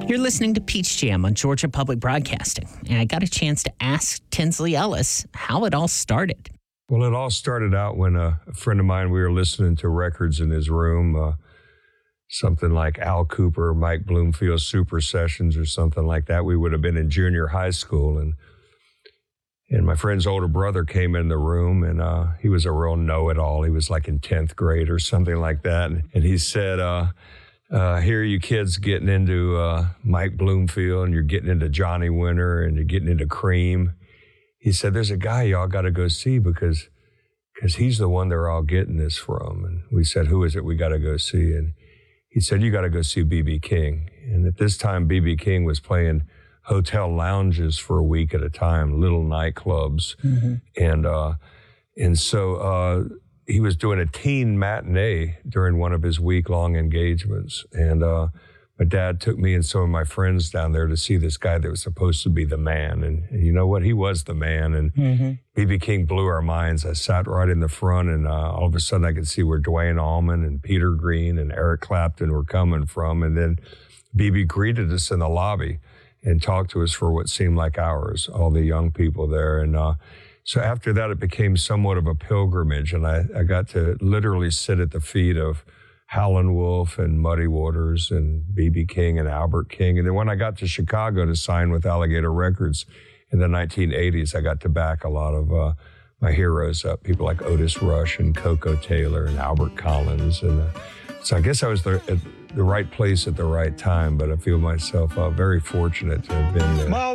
You're listening to Peach Jam on Georgia Public Broadcasting, and I got a chance to ask Tinsley Ellis how it all started. Well, it all started out when a friend of mine, we were listening to records in his room, something like Al Cooper, Mike Bloomfield Super Sessions or something like that. We would have been in junior high school, and my friend's older brother came in the room, and he was a real know-it-all. He was like in 10th grade or something like that, and he said, here you kids getting into Mike Bloomfield, and you're getting into Johnny Winter, and you're getting into Cream. He said, there's a guy y'all got to go see because he's the one they're all getting this from. And we said, who is it we got to go see? And he said, you got to go see B.B. King. And at this time, B.B. King was playing hotel lounges for a week at a time, little nightclubs. Mm-hmm. And so he was doing a teen matinee during one of his week-long engagements. And my dad took me and some of my friends down there to see this guy that was supposed to be the man. And you know what? He was the man. And B.B. King blew our minds. I sat right in the front, and all of a sudden I could see where Duane Allman and Peter Green and Eric Clapton were coming from. And then B.B. greeted us in the lobby and talked to us for what seemed like hours, all the young people there. And so after that, it became somewhat of a pilgrimage. And I got to literally sit at the feet of Howlin' Wolf and Muddy Waters and B.B. King and Albert King. And then when I got to Chicago to sign with Alligator Records in the 1980s, I got to back a lot of my heroes up, people like Otis Rush and Coco Taylor and Albert Collins. And so I guess I was at the right place at the right time, but I feel myself very fortunate to have been there.